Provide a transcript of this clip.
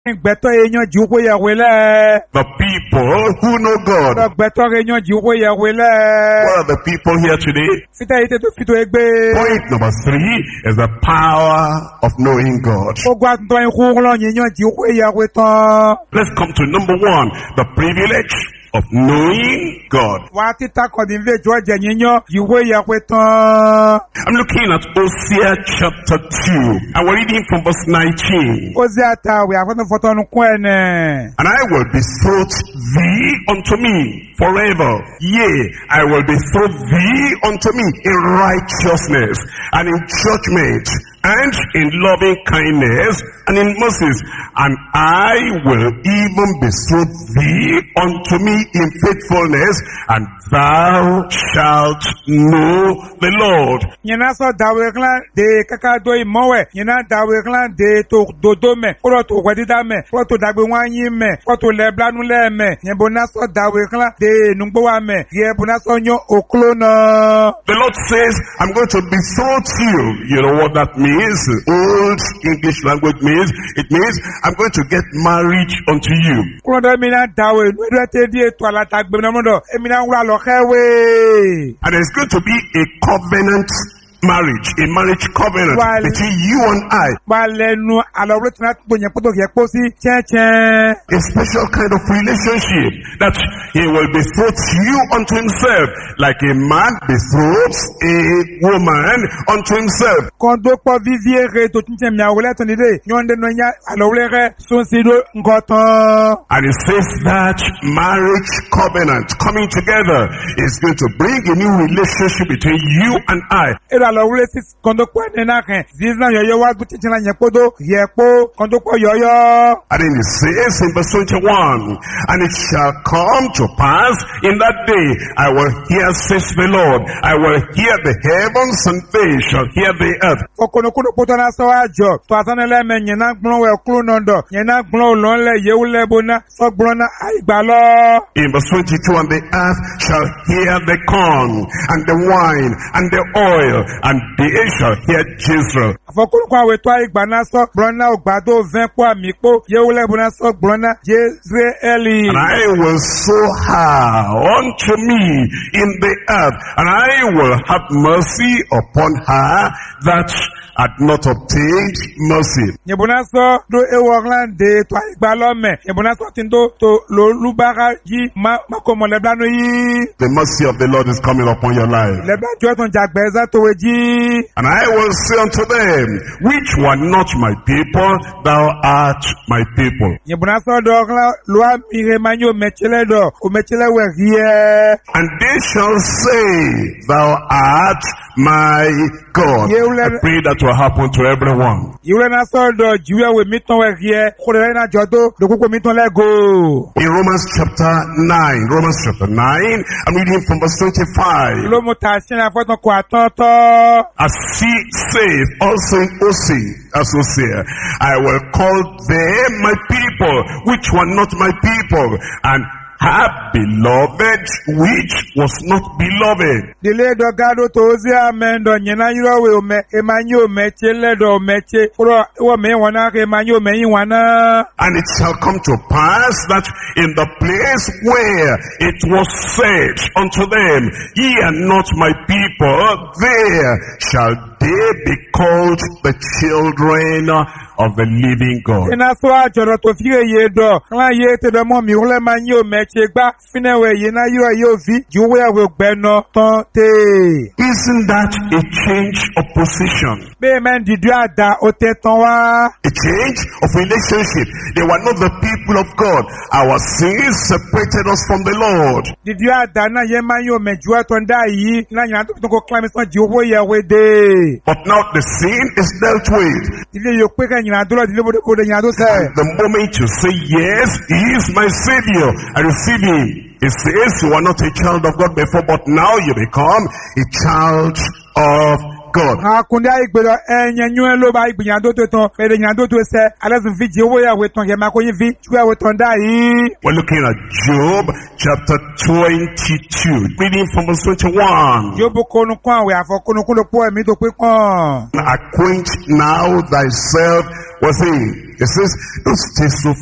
The people who know God. What are the people here today? Point number 3 is the power of knowing God. Let's come to number 1, the privilege of knowing God. I'm looking at Hosea chapter 2, and we're reading from verse 19. And I will betroth thee unto me forever. Yea, I will betroth thee unto me in righteousness and in judgment and in loving kindness and in mercies, and I will even betroth thee unto me in faithfulness, and thou shalt know the Lord. The Lord says, I'm going to betroth you. You know what that means? Old English language means, it means I'm going to get married unto you. And there's going to be a covenant marriage, a marriage covenant between you and I. A special kind of relationship that he will betroth you unto himself, like a man betroths a woman unto himself. And it says that marriage covenant coming together is going to bring a new relationship between you and I. And then it says in verse 21, and it shall come to pass in that day, I will hear, says the Lord, I will hear the heavens and they shall hear the earth. In verse 22, and the earth shall hear the corn and the wine and the oil, and they shall hear Jezreel. And I will sow her unto me in the earth, and I will have mercy upon her that had not obtained mercy. The mercy of the Lord is coming upon your life. And I will say unto them, which were not my people, thou art my people. And they shall say, thou art my God. I pray that will happen to everyone. In Romans chapter 9, I'm reading from verse 25. As he says also in Hosea, I will call them my people, which were not my people, and have beloved which was not beloved. And it shall come to pass that in the place where it was said unto them, ye are not my people, there shall they be called the children of the living God. Isn't that a change of position? A change of relationship. They were not the people of God. Our sins separated us from the Lord. But now the sin is dealt with. The moment you say, yes, he is my Savior, I receive him. It says you are not a child of God before, but now you become a child of God. We're looking at Job chapter 22, reading from verse 21. Acquaint now thyself with him. It says, don't stay so